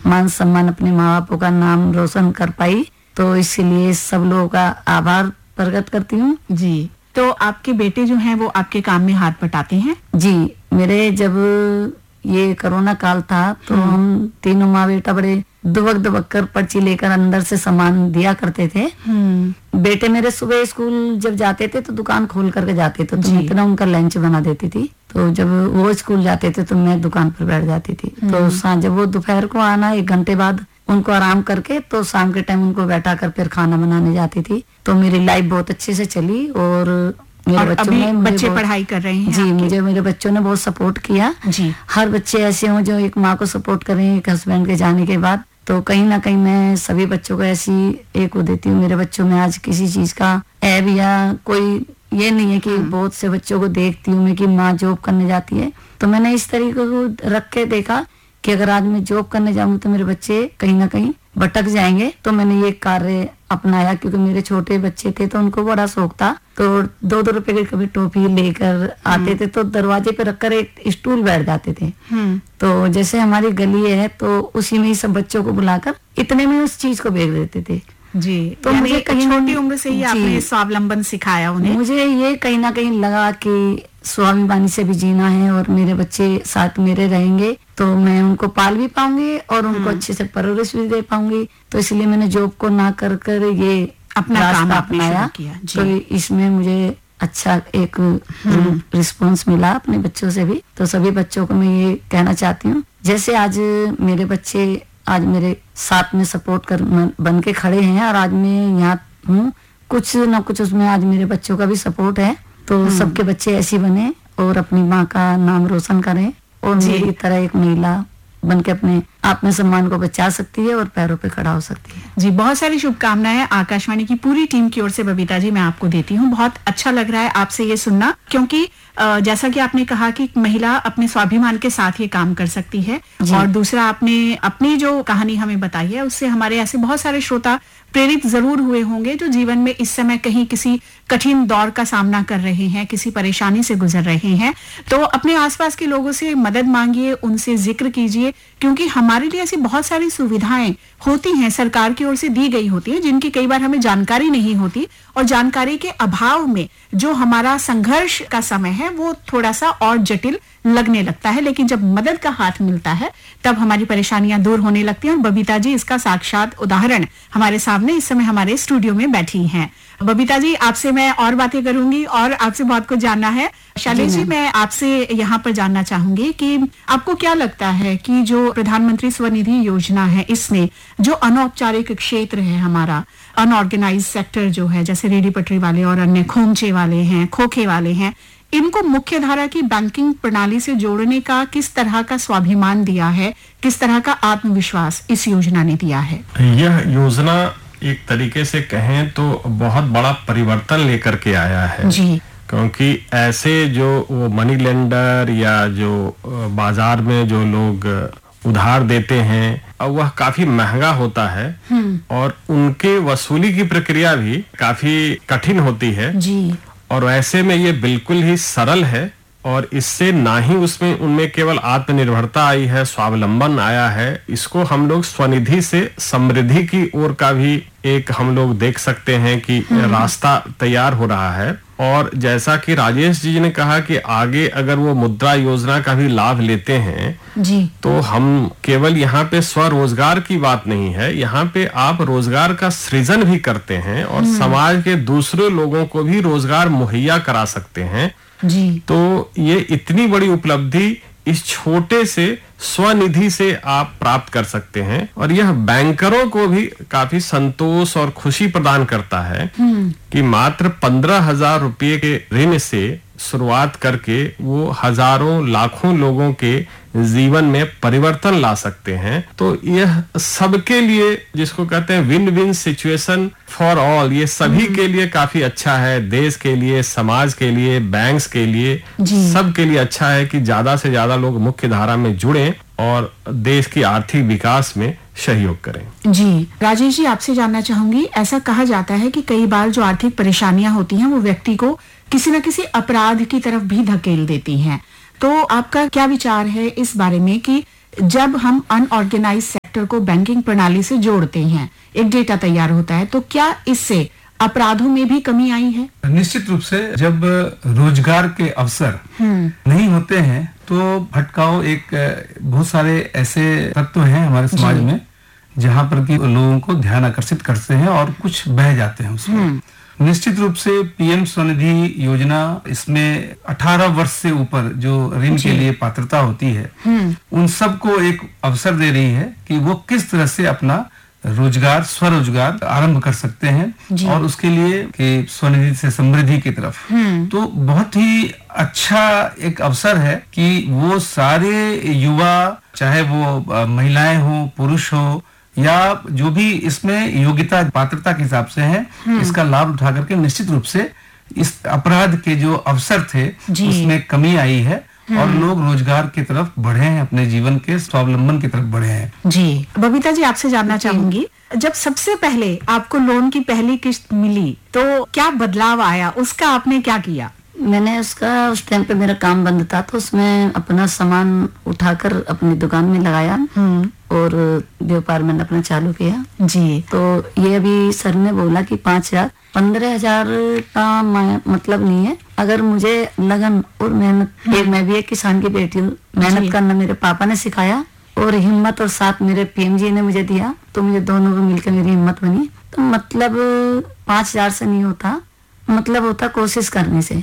मान सम्मान अपने माँ बापों का नाम रोशन कर पाई, तो इसलिए सब लोगों का आभार प्रकट करती हूँ। जी, तो आपके बेटे जो हैं वो आपके काम में हाथ बटाते हैं? जी, मेरे जब ये कोरोना काल था तो हम तीनों माँ बेटा बड़े दुबक कर पर्ची लेकर अंदर से सामान दिया करते थे। बेटे मेरे सुबह स्कूल जब जाते थे तो दुकान खोल करके जाते थे, तो मैं इतना उनका लंच बना देती थी। तो जब वो स्कूल जाते थे तो मैं दुकान पर बैठ जाती थी। तो जब वो दोपहर को आना 1 घंटे बाद उनको आराम करके, तो शाम के टाइम उनको बैठा कर फिर खाना बनाने जाती थी। तो मेरी लाइफ बहुत अच्छे से चली और मेरे बच्चों ने बच्चे पढ़ाई कर रहे हैं? जी, मुझे मेरे बच्चों ने बहुत सपोर्ट किया। जी, हर बच्चे ऐसे हों जो एक माँ को सपोर्ट करें एक हस्बैंड के जाने के बाद। तो कहीं ना कहीं मैं सभी बच्चों को ऐसी एक वो देती हूँ। मेरे बच्चों में आज किसी चीज का ऐब या कोई ये नहीं है कि बहुत से बच्चों को देखती हूँ मैं कि माँ जॉब करने जाती है, तो मैंने इस तरीके को रख के देखा कि अगर आज मैं जॉब करने जाऊंगी तो मेरे बच्चे कहीं ना कहीं भटक जाएंगे। तो मैंने ये कार्य अपनाया, क्योंकि मेरे छोटे बच्चे थे तो उनको बड़ा शौक था। तो 2-2 रुपए की कभी टॉफी लेकर आते थे तो दरवाजे पे रखकर एक स्टूल बैठ जाते थे। तो जैसे हमारी गली है तो उसी में ही सब बच्चों को बुलाकर इतने में उस चीज को बेच देते थे। जी, तो मुझे कहीं छोटी उम्र से ही आपने स्वावलंबन सिखाया उन्हें। मुझे ये कहीं ना कहीं लगा कि स्वाभिमानी से भी जीना है और मेरे बच्चे साथ मेरे रहेंगे तो मैं उनको पाल भी पाऊंगी और उनको अच्छे से परवरिश भी दे पाऊंगी। तो इसलिए मैंने जॉब को ना कर ये अपना काम अपनाया। तो इसमें मुझे अच्छा एक रिस्पॉन्स मिला अपने बच्चों से भी। तो सभी बच्चों को मैं ये कहना चाहती हूँ, जैसे आज मेरे बच्चे आज मेरे साथ में सपोर्ट कर बन के खड़े हैं और आज मैं यहाँ हूँ, कुछ ना कुछ उसमें आज मेरे बच्चों का भी सपोर्ट है। तो सबके बच्चे ऐसी बने और अपनी माँ का नाम रोशन करें और मेरी तरह एक महिला बन के अपने आत्मसम्मान को बचा सकती है और पैरों पे खड़ा हो सकती है। जी, बहुत सारी शुभकामनाएं आकाशवाणी की पूरी टीम की ओर से बबीता जी मैं आपको देती हूँ। बहुत अच्छा लग रहा है आपसे ये सुनना, क्योंकि जैसा कि आपने कहा कि महिला अपने स्वाभिमान के साथ ये काम कर सकती है, और दूसरा आपने अपनी जो कहानी हमें बताई है उससे हमारे ऐसे बहुत सारे श्रोता प्रेरित जरूर हुए होंगे जो जीवन में इस समय कहीं किसी कठिन दौर का सामना कर रहे हैं, किसी परेशानी से गुजर रहे हैं। तो अपने आसपास के लोगों से मदद मांगिए, उनसे जिक्र कीजिए, क्योंकि हमारे लिए ऐसी बहुत सारी सुविधाएं होती हैं, सरकार की ओर से दी गई होती है, जिनकी कई बार हमें जानकारी नहीं होती, और जानकारी के अभाव में जो हमारा संघर्ष का समय है वो थोड़ा सा और जटिल लगने लगता है। लेकिन जब मदद का हाथ मिलता है तब हमारी परेशानियां दूर होने लगती हैं, और बबीता जी इसका साक्षात उदाहरण हमारे सामने इस समय हमारे स्टूडियो में बैठी हैं। बबीता जी, आपसे मैं और बातें करूंगी और आपसे बहुत कुछ जानना है। शैलेश जी, मैं आपसे यहाँ पर जानना चाहूंगी कि आपको क्या लगता है कि जो प्रधानमंत्री स्वनिधि योजना है, इसने जो अनौपचारिक क्षेत्र है, हमारा अनऑर्गेनाइज सेक्टर जो है, जैसे रेडी पटरी वाले और अन्य खोमचे वाले हैं, खोखे वाले हैं, इनको मुख्य धारा की बैंकिंग प्रणाली से जोड़ने का किस तरह का स्वाभिमान दिया है, किस तरह का आत्मविश्वास इस योजना ने दिया है? यह योजना एक तरीके से कहें तो बहुत बड़ा परिवर्तन लेकर के आया है जी, क्योंकि ऐसे जो वो मनी लेंडर या जो बाजार में जो लोग उधार देते हैं, अब वह काफी महंगा होता है और उनके वसूली की प्रक्रिया भी काफी कठिन होती है जी। और ऐसे में ये बिल्कुल ही सरल है, और इससे ना ही उसमें उनमें केवल आत्मनिर्भरता आई है, स्वावलंबन आया है, इसको हम लोग स्वनिधि से समृद्धि की ओर का भी एक हम लोग देख सकते हैं कि रास्ता तैयार हो रहा है। और जैसा कि राजेश जी ने कहा कि आगे अगर वो मुद्रा योजना का भी लाभ लेते हैं जी, तो हम केवल यहाँ पे स्वरोजगार की बात नहीं है, यहाँ पे आप रोजगार का सृजन भी करते हैं और समाज के दूसरे लोगों को भी रोजगार मुहैया करा सकते हैं जी। तो ये इतनी बड़ी उपलब्धि इस छोटे से स्वनिधि से आप प्राप्त कर सकते हैं, और यह बैंकरों को भी काफी संतोष और खुशी प्रदान करता है कि मात्र 15,000 रुपये के ऋण से शुरुआत करके वो हजारों लाखों लोगों के जीवन में परिवर्तन ला सकते हैं। तो यह सबके लिए, जिसको कहते हैं win win situation for all, ये सभी के लिए काफी अच्छा है, देश के लिए, समाज के लिए, बैंक्स के लिए, सबके लिए अच्छा है कि ज्यादा से ज्यादा लोग मुख्य धारा में जुड़ें और देश की आर्थिक विकास में सहयोग करें। जी, राजेश जी, आपसे जानना चाहूंगी, ऐसा कहा जाता है कि कई बार जो आर्थिक परेशानियां होती हैं वो व्यक्ति को किसी न किसी अपराध की तरफ भी धकेल देती हैं, तो आपका क्या विचार है इस बारे में कि जब हम अनऑर्गेनाइज सेक्टर को बैंकिंग प्रणाली से जोड़ते हैं, एक डेटा तैयार होता है, तो क्या इससे अपराधों में भी कमी आई है? निश्चित रूप से जब रोजगार के अवसर नहीं होते हैं तो भटकाव एक बहुत सारे ऐसे तत्व हैं हमारे समाज में जहां पर कि लोगों को ध्यान आकर्षित करते हैं और कुछ बह जाते हैं उसमें। निश्चित रूप से पीएम स्वनिधि योजना, इसमें 18 वर्ष से ऊपर जो ऋण के लिए पात्रता होती है उन सबको एक अवसर दे रही है कि वो किस तरह से अपना रोजगार, स्वरोजगार आरंभ कर सकते हैं और उसके लिए कि स्वनिधि से समृद्धि की तरफ। तो बहुत ही अच्छा एक अवसर है कि वो सारे युवा, चाहे वो महिलाएं हो, पुरुष हो, या जो भी इसमें योग्यता पात्रता के हिसाब से है, इसका लाभ उठा करके निश्चित रूप से इस अपराध के जो अवसर थे उसमें कमी आई है और लोग रोजगार की तरफ बढ़े हैं, अपने जीवन के स्वावलंबन की तरफ बढ़े हैं। जी बबीता जी, आपसे जानना चाहूंगी, जब सबसे पहले आपको लोन की पहली किस्त मिली तो क्या बदलाव आया, उसका आपने क्या किया? मैंने उस टाइम पे मेरा काम बंद था तो उसमें अपना सामान उठाकर अपनी दुकान में लगाया और व्यापार मैंने अपना चालू किया। जी, तो ये अभी सर ने बोला कि 5,000 15,000 का मतलब नहीं है, अगर मुझे लगन और मेहनत, मैं भी एक किसान की बेटी हूँ, मेहनत करना मेरे पापा ने सिखाया और हिम्मत और साथ मेरे पीएम जी ने मुझे दिया, तो मुझे दोनों को मिलकर मेरी हिम्मत बनी। तो मतलब 5,000 से नहीं होता, मतलब होता कोशिश करने से।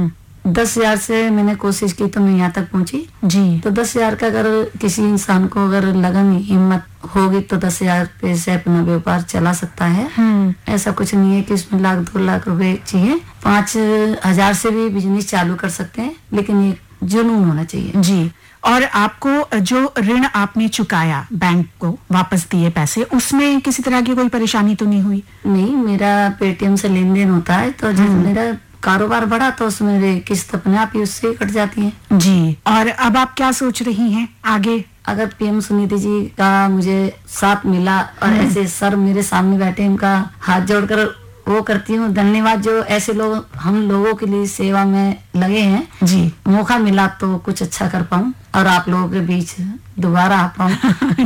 10,000 से मैंने कोशिश की तो मैं यहाँ तक पहुंची। जी, तो 10,000 का अगर किसी इंसान को अगर लगन हिम्मत होगी तो 10,000 पे से अपना व्यापार चला सकता है। ऐसा कुछ नहीं है कि उसमें 1,00,000 2,00,000 रुपए चाहिए, 5,000 से भी बिजनेस चालू कर सकते हैं, लेकिन ये जुनून होना चाहिए। जी, और आपको जो ऋण आपने चुकाया, बैंक को वापस दिए पैसे, उसमें किसी तरह की कोई परेशानी तो नहीं हुई? नहीं, मेरा पेटीएम से लेन देन होता है, तो जब मेरा कारोबार बढ़ा तो उसमें मेरी किस्त अपने आप ही उससे कट जाती है। जी, और अब आप क्या सोच रही हैं आगे? अगर पीएम स्वनिधि जी का मुझे साथ मिला और ऐसे सर मेरे सामने बैठे, उनका हाथ जोड़कर वो करती हूँ धन्यवाद, जो ऐसे लोग हम लोगों के लिए सेवा में लगे हैं। जी, मौका मिला तो कुछ अच्छा कर पाऊँ और आप लोगों के बीच दोबारा आ पाऊँ,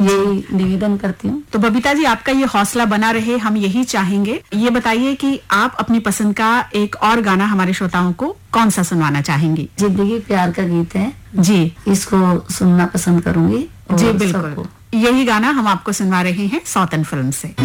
यही निवेदन करती हूँ। तो बबीता जी, आपका ये हौसला बना रहे, हम यही चाहेंगे। ये बताइए कि आप अपनी पसंद का एक और गाना हमारे श्रोताओं को कौन सा सुनवाना चाहेंगी? जिंदगी प्यार का गीत है जी, इसको सुनना पसंद करूंगी। जी बिल्कुल, यही गाना हम आपको सुनवा रहे हैं सौतन फिल्म से।